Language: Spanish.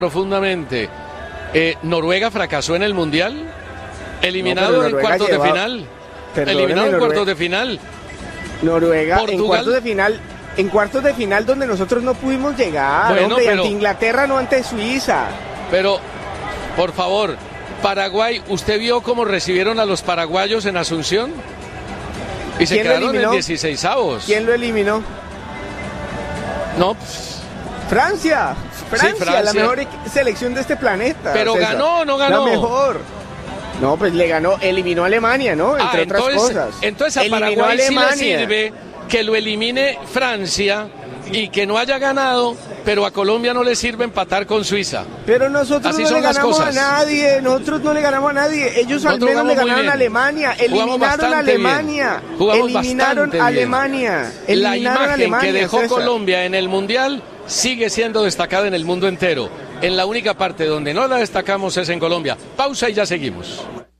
profundamente. Noruega fracasó en el Mundial, eliminado en cuartos de final. Eliminado en cuartos de final. Noruega Portugal, en cuartos de final donde nosotros no pudimos llegar, bueno, hombre, ante Inglaterra, no ante Suiza. Pero, por favor, Paraguay, ¿usted vio cómo recibieron a los paraguayos en Asunción? Y se quedaron en 16avos. ¿Quién lo eliminó? No, Francia. Sí, Francia, la mejor selección de este planeta. Pero César. ganó o no ganó. La mejor. No, pues le ganó, eliminó a Alemania, ¿no? Entre otras cosas. Entonces a Paraguay sí le sirve que lo elimine Francia y que no haya ganado, pero a Colombia no le sirve empatar con Suiza. Pero nosotros así no le ganamos a nadie, ellos al menos le ganaron a Alemania, eliminaron a Alemania, eliminaron a Alemania. La imagen que dejó César Colombia en el Mundial sigue siendo destacada en el mundo entero. En la única parte donde no la destacamos es en Colombia. Pausa y ya seguimos.